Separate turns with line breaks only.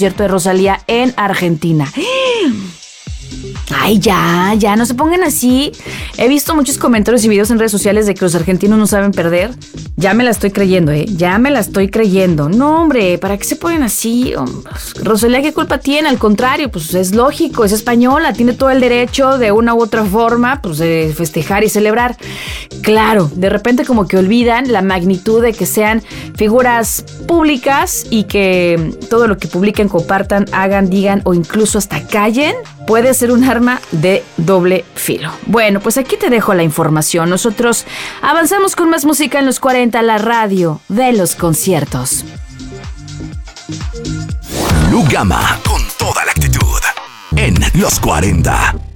concierto de Rosalía en Argentina. Ay, ya, no se pongan así. He visto muchos comentarios y videos en redes sociales de que los argentinos no saben perder. Ya me la estoy creyendo, ya me la estoy creyendo. No, hombre, ¿para qué se ponen así? Rosalía, ¿qué culpa tiene? Al contrario, pues es lógico, es española, tiene todo el derecho de una u otra forma, pues de festejar y celebrar. Claro, de repente como que olvidan la magnitud de que sean figuras públicas y que todo lo que publiquen, compartan, hagan, digan o incluso hasta callen puede ser un arma de doble filo. Bueno, pues aquí te dejo la información. Nosotros avanzamos con más música en los 40, la radio de los conciertos.
Lugama, con toda la actitud, en los 40.